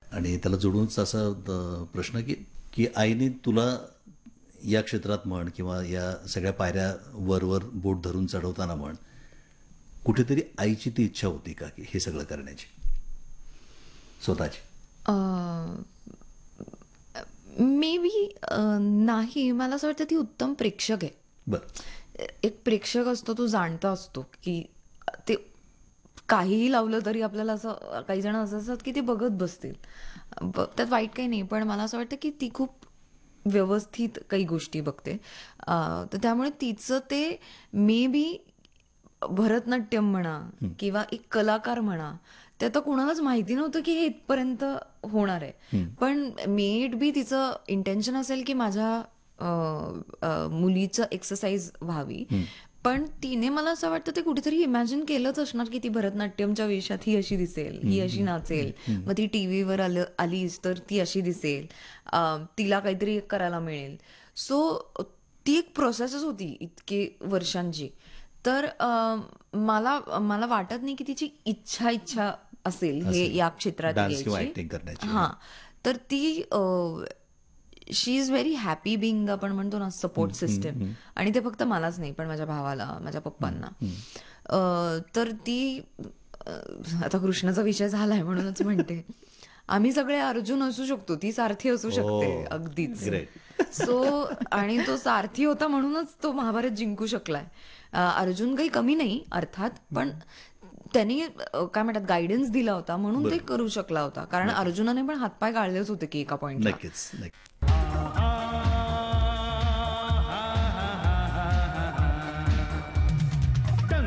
आणि त्याला जोडूनच असा प्रश्न की की आईने तुला या क्षेत्रात म्हण किंवा या सगळ्या पायऱ्या वर बोट धरून चढवताना म्हण, कुठेतरी आईची ती इच्छा होती का की हे सगळं करण्याची स्वतःची? मे बी नाही. मला असं वाटतं ती उत्तम प्रेक्षक आहे. बरं. एक प्रेक्षक असतो तो जाणता असतो की ते काहीही लावलं तरी आपल्याला असं काही जण असं असतात की ते बघत बसतील. त्यात वाईट काही नाही, पण मला असं वाटतं की ती खूप व्यवस्थित काही गोष्टी बघते. तर त्यामुळे तिचं ते मे बी भरतनाट्यम म्हणा किंवा एक कलाकार म्हणा, ते आता कुणालाच माहिती नव्हतं की हे इथपर्यंत होणार आहे. पण मे इट बी तिचं इंटेन्शन असेल की माझ्या मुलीचं एक्सरसाइज व्हावी. पण तिने मला असं वाटतं ते कुठेतरी इमॅजिन केलंच असणार की ती भरतनाट्यमच्या वेशात ही अशी दिसेल, ही अशी नाचेल. मग ती टीव्हीवर आलीच तर ती अशी दिसेल. तिला काहीतरी करायला मिळेल. सो ती एक प्रोसेसच होती इतके वर्षांची. तर मला मला वाटत नाही की तिची इच्छा असेल हे असेल या क्षेत्रात डान्स किंवा यायची. ऍक्टिंग करण्याची. हां. हां. तर ती शी इज व्हेरी हॅपी बिंग आपण म्हणतो ना सपोर्ट सिस्टम. आणि ते फक्त मलाच नाही पण माझ्या भावाला, माझ्या पप्पांना. तर ती अ, आता कृष्णाचा विषय झालाय म्हणूनच म्हणते. आम्ही सगळे अर्जुन असू शकतो, ती सारथी असू शकते ओ अगदीच. ग्रेट. सो आणि तो सारथी होता म्हणूनच तो महाभारत जिंकू शकलाय. अर्जुन काही कमी नाही अर्थात, पण त्यांनी काय म्हणतात गायडन्स दिला होता म्हणून ते बरोबर. करू शकला होता. कारण नक्कीच अर्जुनाने पण हातपाय गाळलेच होते की एका पॉइंटला. नक्कीच नक्की.